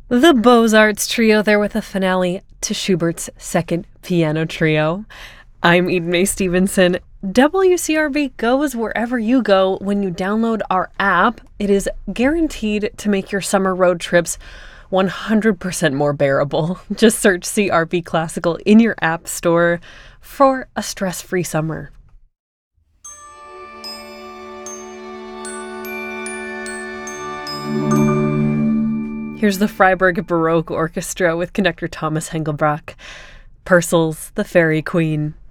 The Beaux-Arts trio there with a finale to Schubert's Second Piano Trio. I'm Eden Mae Stevenson. WCRB goes wherever you go when you download our app. It is guaranteed to make your summer road trips 100% more bearable. Just search CRB Classical in your app store for a stress-free summer. Here's the Freiburg Baroque Orchestra with conductor Thomas Hengelbach. Purcell's The Fairy Queen.